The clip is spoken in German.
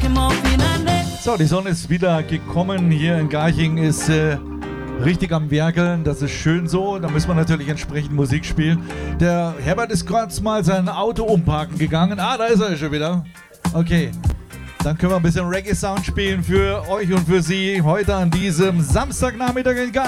So, die Sonne ist wieder gekommen. Hier in Garching ist richtig am Werkeln. Das ist schön so. Da müssen wir natürlich entsprechend Musik spielen. Der Herbert ist gerade mal sein Auto umparken gegangen. Ah, da ist er schon wieder. Okay. Dann können wir ein bisschen Reggae-Sound spielen für euch und für Sie heute an diesem Samstagnachmittag in Garching.